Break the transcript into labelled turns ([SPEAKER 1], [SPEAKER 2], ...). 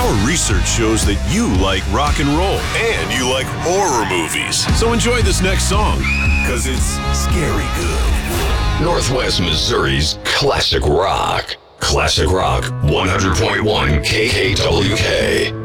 [SPEAKER 1] Our research shows that you like rock and roll and you like horror movies. So enjoy this next song, because it's scary good.
[SPEAKER 2] Northwest Missouri's Classic Rock. Classic Rock 100.1 KKWK.